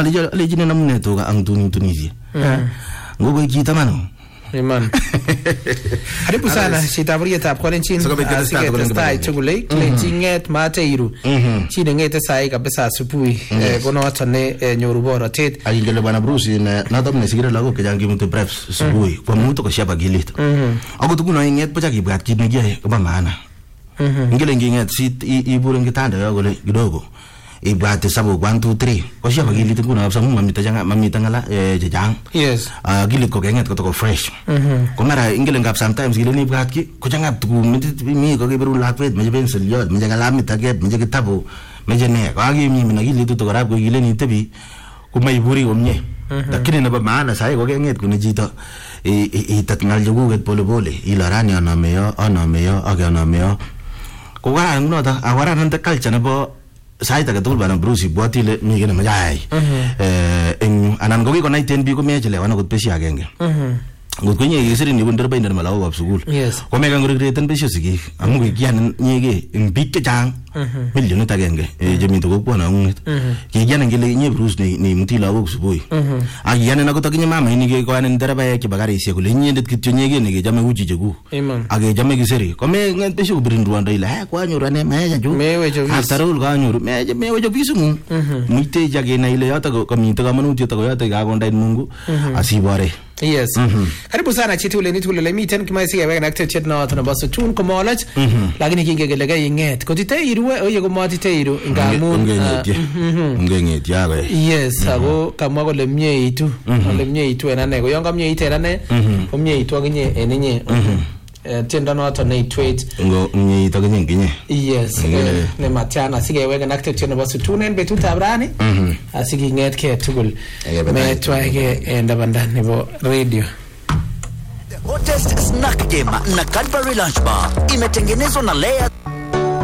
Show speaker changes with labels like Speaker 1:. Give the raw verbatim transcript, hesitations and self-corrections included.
Speaker 1: alijo alijine namne toga ang tuni tunisia ngogo kitamano
Speaker 2: Iman. Karibu sana sitaburiyeta kwalenchini siketestai chugulei cleansing mateiru chine ngete sai kabisa asubuhi kono atane nyoru borotet
Speaker 1: ayingele bana Bruce na natomne sigire lago ke jangi mute preps asubuhi kwa mtu kwa shaba gilit ako tukuna inget pacha kibgat kibngia kwa maana ngile nginget sit ibure ngitanda yagole kidogo ibate sabu one two three ko shaba gilit kuna samu mamita janga mamita ngala eh jang
Speaker 2: yes
Speaker 1: ah gilit ko genget ko to fresh ko mara ingile ngap sometimes gile ni bgat ki ko janga tu mi ko ke beru lapet me pencil yod me janga lamita get me janga tabu me jene ko agi mi na gilit to garab ko gile ni tabi ko mai buri omnye lakini na ba maana sai ko genget ko ni jito e e tatngal jogu get pole pole ilarani ana meyo ana meyo aga ana meyo ko ga no ta awara nan ta culture na bo sai ta gatul bana Bruce botile mi gena majai eh en anan gogi ko nineteen bi ko mejele wana ko pesi agenge ngut ko nyegi siri ni bundar bayndar malaw ab sugul ko mega ngori reten pesi sigi amu gi yan nyege en bikke jang million ta genge e jemi to ko na ngut ki yan ngele nye Bruce ni ni mutila wo subui a yan na ko taginya mama ni ge ko anan daraba ya ki bagari se ko le nyendet ki nyege ni ge jame uji jegu age jame gi siri ko me ngan pesi ko brin rwanda ila ko anyura ne me ja ju
Speaker 2: me we jo
Speaker 1: afterul ga anyuru me me we jo bisu muite jage na ile yata ko mi to ga manuti to yata ga gonda mungu asibare
Speaker 2: yes karibu sana chitule nitule miten kama siya wega nakte chet na tuna baso tun ko molaj lakini kingegelega yinget ko titeiru oye ko matiteiru ngamu
Speaker 1: ngenget yawe
Speaker 2: yes ago kama ko lemye itu lemye itu enane ko yonga mye itu enane ko mye itu aginye enenye tenda no to ne tweet
Speaker 1: ngo mye itu aginye nginye
Speaker 2: yes ne matiana sige wega nakte chet na baso tunen betu tabrani asigi nget ke tugul me twage enda bandani bo radio.
Speaker 3: Hottest snack game na Cadbury Lunch Bar imetengenezwa na Layer